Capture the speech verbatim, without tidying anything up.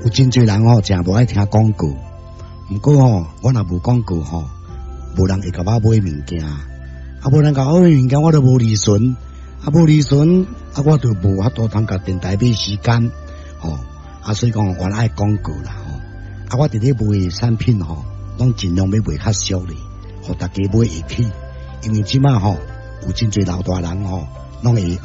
有真侪人吼，真无爱听广告。毋过吼，我若无广告吼，无人会甲我买物件，啊，无人甲我买物件，我都无利润，啊，无利润，啊，我就无法度通甲电台买时间，吼，啊，所以讲我爱广告啦，吼，啊，我伫咧卖产品吼，拢尽量要卖较俗咧，互大家买会起，因为即马吼有真侪老大人吼，拢会。